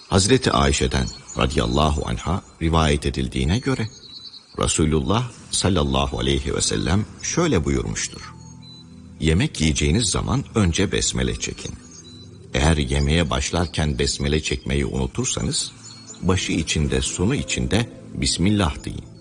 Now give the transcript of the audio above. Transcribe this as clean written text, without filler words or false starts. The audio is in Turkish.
Hazreti Ayşe'den radıyallahu anha rivayet edildiğine göre Resulullah sallallahu aleyhi ve sellem şöyle buyurmuştur. Yemek yiyeceğiniz zaman önce besmele çekin. Eğer yemeğe başlarken besmele çekmeyi unutursanız, başı içinde sonu içinde Bismillah deyin.